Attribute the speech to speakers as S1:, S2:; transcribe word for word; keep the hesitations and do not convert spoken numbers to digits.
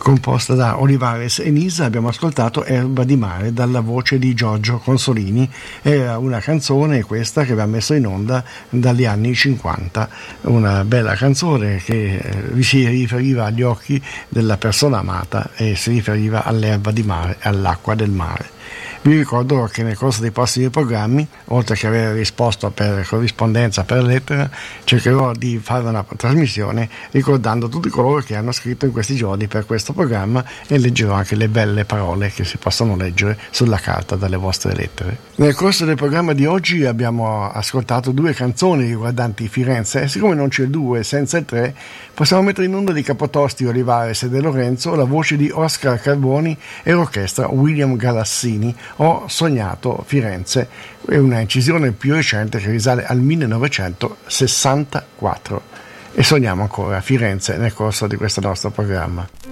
S1: composta da Olivares e Nisa, abbiamo ascoltato Erba di mare dalla voce di Giorgio Consolini. Era una canzone questa che aveva messo in onda dagli anni cinquanta, una bella canzone che eh, si riferiva agli occhi della persona amata e si riferiva all'erba di mare, all'acqua del mare. Vi ricordo che nel corso dei prossimi programmi, oltre che aver risposto per corrispondenza, per lettera, cercherò di fare una trasmissione ricordando tutti coloro che hanno scritto in questi giorni per questo programma e leggerò anche le belle parole che si possono leggere sulla carta dalle vostre lettere. Nel corso del programma di oggi abbiamo ascoltato due canzoni riguardanti Firenze e siccome non c'è il due senza il tre, possiamo mettere in onda di Capotosti, Olivares e De Lorenzo la voce di Oscar Carboni e l'orchestra William Galassini. Ho sognato Firenze, è una incisione più recente che risale al millenovecentosessantaquattro e sogniamo ancora Firenze nel corso di questo nostro programma.